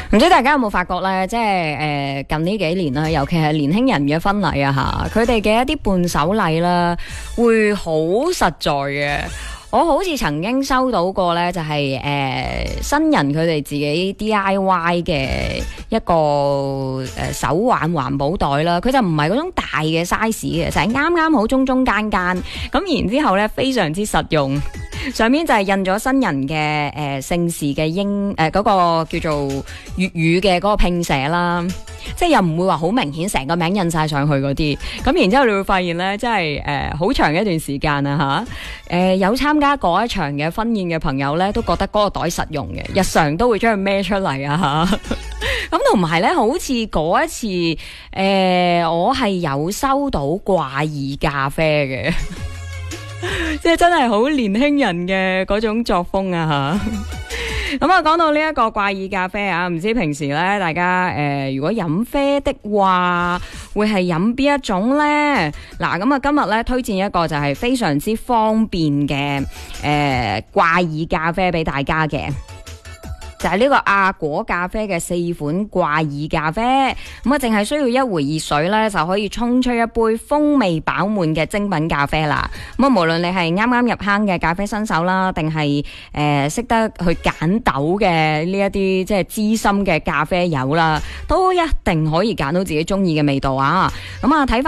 唔知大家有冇發覺咧，即係近呢幾年啦，尤其係年輕人嘅婚禮啊嚇，佢哋嘅一啲伴手禮啦，會好實在嘅。我好似曾經收到過咧，就係新人佢哋自己 DIY 嘅一個手環環保袋啦，佢就唔係嗰種大嘅 size 嘅，就係啱啱好中中間間，咁然之後咧非常之實用，上面就係印咗新人嘅姓氏嘅嗰個叫做粵語嘅嗰個拼寫啦，即係又唔會話好明顯成個名印晒上去嗰啲，咁然之後你會發現咧，真係好長一段時間啊嚇，有參加嗰一場嘅婚宴嘅朋友咧，都覺得嗰個袋實用嘅，日常都會將佢孭出嚟啊嚇。咁同埋咧，好似嗰一次我係有收到掛耳咖啡嘅，即係真係好年輕人嘅嗰種作風啊嚇。咁啊，講到呢一個掛耳咖啡啊，唔知平時咧大家如果飲啡的話，會係飲邊一種呢？嗱，咁啊今日咧推薦一個就係非常之方便嘅掛耳咖啡俾大家嘅。就係呢個阿果咖啡嘅4款掛耳咖啡，咁啊淨係需要一回熱水咧就可以沖出一杯風味飽滿嘅精品咖啡啦。咁啊無論你係啱啱入坑嘅咖啡新手啦，定係識得去揀豆嘅呢一啲即係資深嘅咖啡友啦，都一定可以揀到自己中意嘅味道啊！咁啊睇